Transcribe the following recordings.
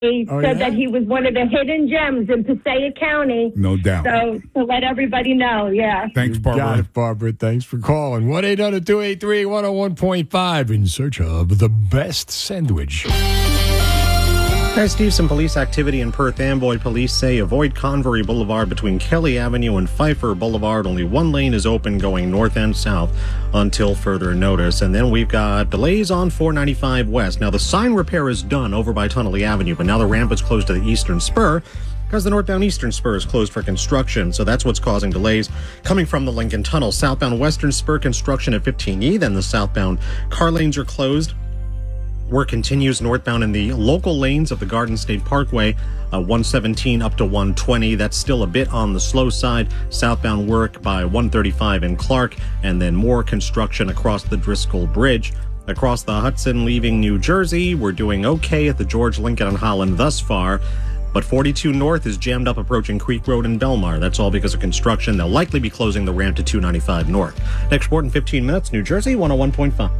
He said that he was one of the hidden gems in Passaic County. No doubt. So to let everybody know, yeah. Thanks, Barbara. Got it, Barbara. Thanks for calling. 1-800-283-101.5 in search of the best sandwich. Hi, Steve. Some police activity in Perth Amboy. Police say avoid Convery Boulevard between Kelly Avenue and Pfeiffer Boulevard. Only one lane is open going north and south until further notice. And then we've got delays on 495 West. Now, the sign repair is done over by Tunnelly Avenue, but now the ramp is closed to the eastern spur because the northbound eastern spur is closed for construction. So that's what's causing delays coming from the Lincoln Tunnel. Southbound western spur construction at 15E. Then the southbound car lanes are closed. Work continues northbound in the local lanes of the Garden State Parkway, 117 up to 120. That's still a bit on the slow side. Southbound work by 135 in Clark, and then more construction across the Driscoll Bridge. Across the Hudson leaving New Jersey, we're doing okay at the George Lincoln and Holland thus far. But 42 North is jammed up approaching Creek Road in Belmar. That's all because of construction. They'll likely be closing the ramp to 295 North. Next report in 15 minutes, New Jersey 101.5.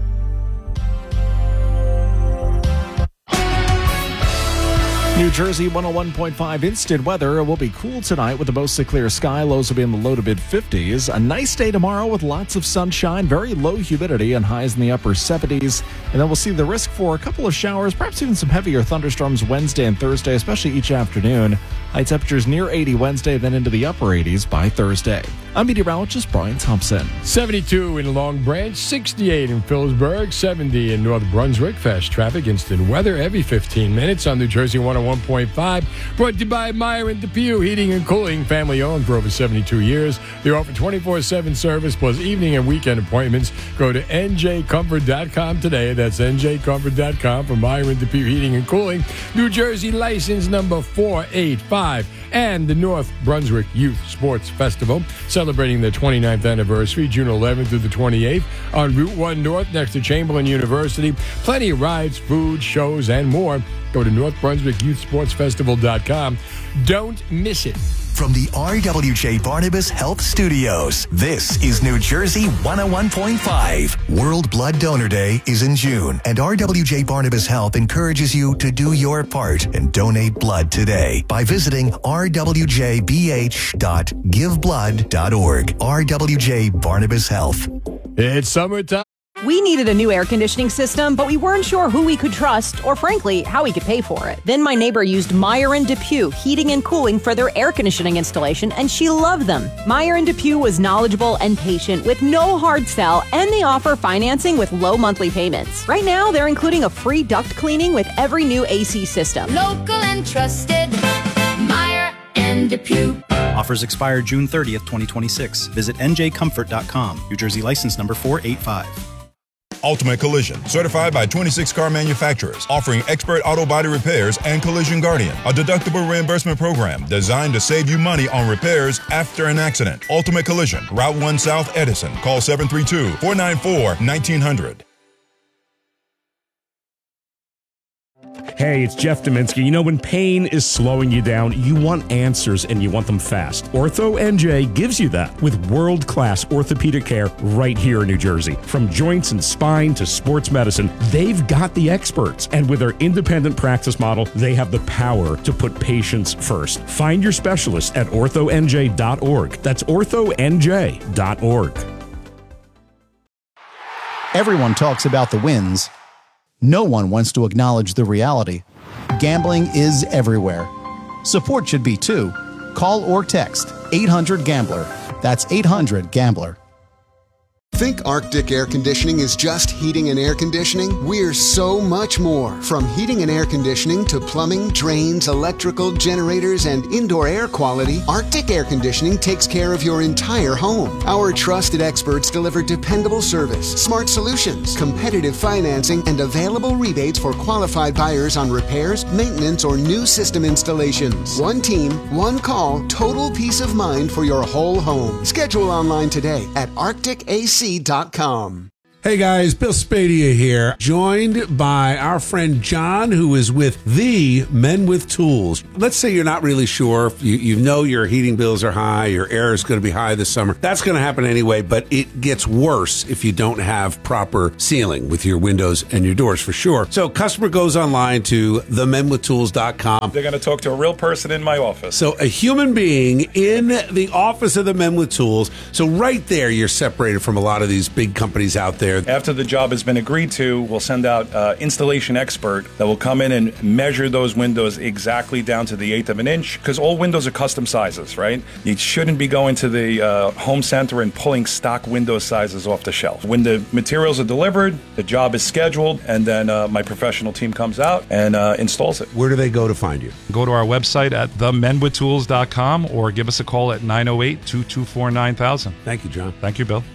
New Jersey 101.5 instant weather. It will be cool tonight with a mostly clear sky. Lows will be in the low to mid 50s. A nice day tomorrow with lots of sunshine, very low humidity, and highs in the upper 70s. And then we'll see the risk for a couple of showers, perhaps even some heavier thunderstorms Wednesday and Thursday, especially each afternoon. High temperatures near 80 Wednesday, then into the upper 80s by Thursday. I'm meteorologist Brian Thompson. 72 in Long Branch, 68 in Phillipsburg, 70 in North Brunswick. Fast traffic, instant weather every 15 minutes on New Jersey 101.5. Brought to you by Meyer & Depew Heating and Cooling, family owned for over 72 years. They offer 24/7 service plus evening and weekend appointments. Go to njcomfort.com today. That's njcomfort.com for Meyer & Depew Heating and Cooling. New Jersey license number 485. And the North Brunswick Youth Sports Festival, celebrating their 29th anniversary, June 11th through the 28th, on Route 1 North next to Chamberlain University. Plenty of rides, food, shows, and more. Go to northbrunswickyouthsportsfestival.com. Don't miss it. From the RWJ Barnabas Health Studios, this is New Jersey 101.5. World Blood Donor Day is in June, and RWJ Barnabas Health encourages you to do your part and donate blood today by visiting rwjbh.giveblood.org. RWJ Barnabas Health. It's summertime. We needed a new air conditioning system, but we weren't sure who we could trust or, frankly, how we could pay for it. Then my neighbor used Meyer & Depew Heating and Cooling for their air conditioning installation, and she loved them. Meyer & Depew was knowledgeable and patient with no hard sell, and they offer financing with low monthly payments. Right now, they're including a free duct cleaning with every new AC system. Local and trusted, Meyer & Depew. Offers expire June 30th, 2026. Visit njcomfort.com. New Jersey license number 485. Ultimate Collision, certified by 26 car manufacturers, offering expert auto body repairs and Collision Guardian, a deductible reimbursement program designed to save you money on repairs after an accident. Ultimate Collision, Route 1 South, Edison. Call 732-494-1900. Hey, it's Jeff Dominski. You know, when pain is slowing you down, you want answers and you want them fast. Ortho NJ gives you that with world-class orthopedic care right here in New Jersey. From joints and spine to sports medicine, they've got the experts. And with their independent practice model, they have the power to put patients first. Find your specialist at orthonj.org. That's orthonj.org. Everyone talks about the wins. No one wants to acknowledge the reality. Gambling is everywhere. Support should be too. Call or text 800-GAMBLER. That's 800-GAMBLER. Think Arctic Air Conditioning is just heating and air conditioning? We're so much more. From heating and air conditioning to plumbing, drains, electrical, generators, and indoor air quality, Arctic Air Conditioning takes care of your entire home. Our trusted experts deliver dependable service, smart solutions, competitive financing, and available rebates for qualified buyers on repairs, maintenance, or new system installations. One team, one call, total peace of mind for your whole home. Schedule online today at arcticac.com. Hey guys, Bill Spadia here, joined by our friend John, who is with the Men with Tools. Let's say you're not really sure, if you know your heating bills are high, your air is going to be high this summer. That's going to happen anyway, but it gets worse if you don't have proper sealing with your windows and your doors for sure. So customer goes online to themenwithtools.com. They're going to talk to a real person in my office. So a human being in the office of the Men with Tools. So right there, you're separated from a lot of these big companies out there. After the job has been agreed to, we'll send out installation expert that will come in and measure those windows exactly down to the 1/8 of an inch, because all windows are custom sizes, right? You shouldn't be going to the home center and pulling stock window sizes off the shelf. When the materials are delivered, the job is scheduled, and then my professional team comes out and installs it. Where do they go to find you? Go to our website at themenwithtools.com or give us a call at 908-224-9000. Thank you, John. Thank you, Bill.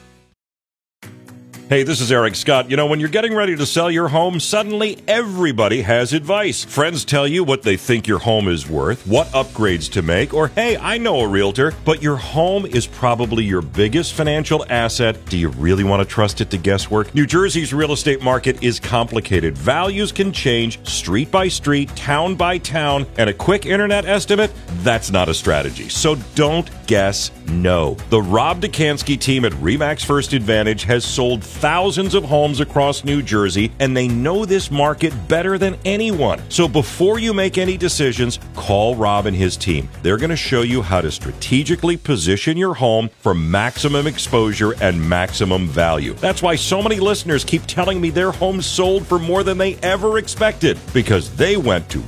Hey, this is Eric Scott. You know, when you're getting ready to sell your home, suddenly everybody has advice. Friends tell you what they think your home is worth, what upgrades to make, or hey, I know a realtor, but your home is probably your biggest financial asset. Do you really want to trust it to guesswork? New Jersey's real estate market is complicated. Values can change street by street, town by town, and a quick internet estimate, that's not a strategy. So don't guess no. The Rob Dukansky team at RE/MAX First Advantage has sold thousands of homes across New Jersey, and they know this market better than anyone. So before you make any decisions, call Rob and his team. They're going to show you how to strategically position your home for maximum exposure and maximum value. That's why so many listeners keep telling me their homes sold for more than they ever expected, because they went to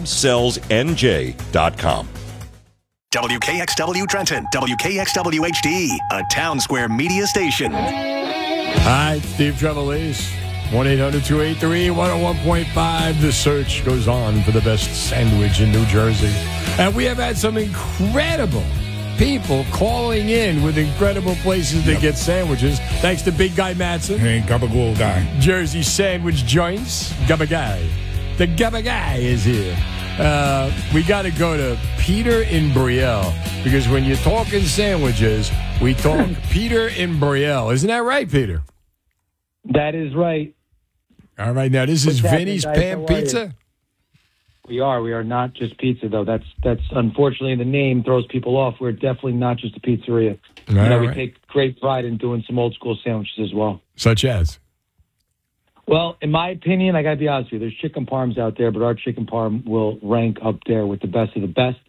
robsellsnj.com. WKXW Trenton, WKXW HD, a Town Square media station. Hi, Steve Trevelise. 1-800-283-101.5. The search goes on for the best sandwich in New Jersey. And we have had some incredible people calling in with incredible places to get sandwiches. Thanks to Big Guy Matson. Hey, Gabagool Guy. Jersey Sandwich Joints. Gabba Guy. The Gabba Guy is here. We got to go to Peter in Brielle, because when you're talking sandwiches, we talk Peter in Brielle. Isn't that right, Peter? That is right. All right, now this is Vinny's Pan Pizza? We are not just pizza, though. That's unfortunately, the name throws people off. We're definitely not just a pizzeria. We take great pride in doing some old school sandwiches as well. Such as? Well, in my opinion, I got to be honest with you, there's chicken parms out there, but our chicken parm will rank up there with the best of the best.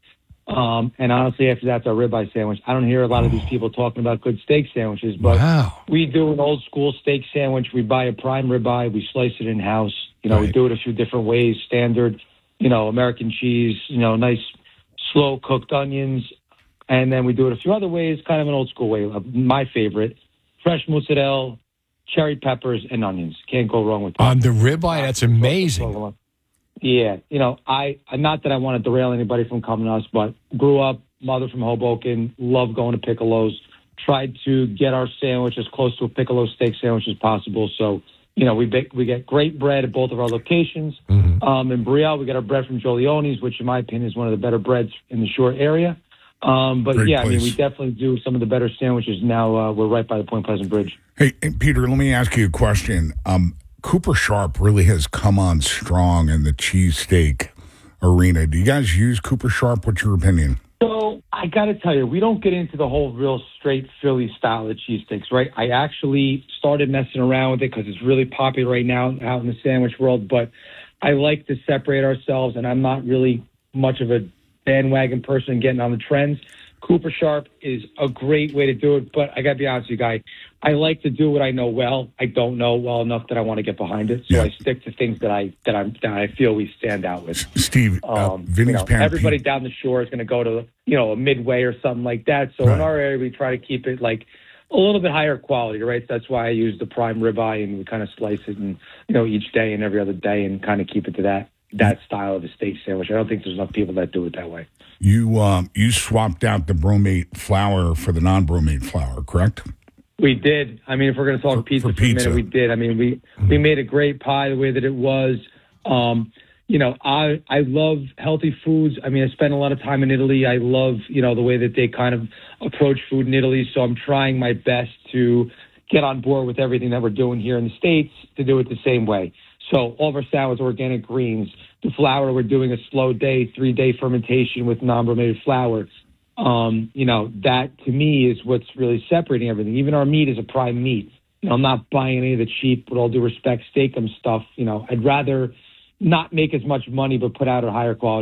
And honestly, after that's our ribeye sandwich. I don't hear a lot of these people talking about good steak sandwiches, but we do an old school steak sandwich. We buy a prime ribeye, we slice it in house. We do it a few different ways, standard, American cheese, nice slow cooked onions. And then we do it a few other ways, kind of an old school way. My favorite, fresh mozzarella, cherry peppers, and onions. Can't go wrong with that. On the ribeye, that's amazing. Yeah, I not that I want to derail anybody from coming to us, but grew up, mother from Hoboken, love going to Piccolo's, tried to get our sandwich as close to a Piccolo steak sandwich as possible. So, we get great bread at both of our locations. Mm-hmm. In Brielle, we get our bread from Giolione's, which in my opinion is one of the better breads in the shore area. But great yeah, place. We definitely do some of the better sandwiches now. We're right by the Point Pleasant Bridge. Hey, Peter, let me ask you a question. Cooper Sharp really has come on strong in the cheesesteak arena. Do you guys use Cooper Sharp? What's your opinion? So I got to tell you, we don't get into the whole real straight Philly style of cheesesteaks, right? I actually started messing around with it because it's really popular right now out in the sandwich world, but I like to separate ourselves, and I'm not really much of a bandwagon person getting on the trends. Cooper Sharp is a great way to do it, but I got to be honest with you, guys. I like to do what I know well. I don't know well enough that I want to get behind it, so I stick to things that I feel we stand out with. Steve, Vinny's Pan everybody down the shore is going to go to a Midway or something like that. So in our area, we try to keep it like a little bit higher quality, right? So that's why I use the prime ribeye, and we kind of slice it, and each day and every other day, and kind of keep it to that style of a steak sandwich. I don't think there's enough people that do it that way. You swapped out the bromate flour for the non-bromate flour, correct? We did. I mean, if we're going to talk pizza for a minute, we did. I mean, we made a great pie the way that it was. I love healthy foods. I mean, I spent a lot of time in Italy. I love, the way that they kind of approach food in Italy. So I'm trying my best to get on board with everything that we're doing here in the States to do it the same way. So all of our sour is organic greens. The flour, we're doing a slow day, 3-day fermentation with non-brominated flour. That to me is what's really separating everything. Even our meat is a prime meat. I'm not buying any of the cheap, with all due respect, Steak-umm stuff. I'd rather not make as much money but put out a higher quality